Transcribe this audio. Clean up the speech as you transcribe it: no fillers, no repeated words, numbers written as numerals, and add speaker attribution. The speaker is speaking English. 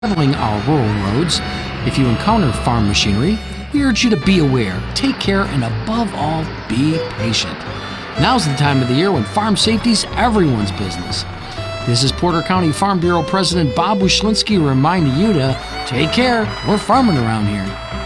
Speaker 1: traveling our rural roads. If you encounter farm machinery, we urge you to be aware, take care, and above all, be patient. Now's the time of the year when farm safety's everyone's business. This is Porter County Farm Bureau President Bob Wyszynski reminding you to take care. We're farming around here.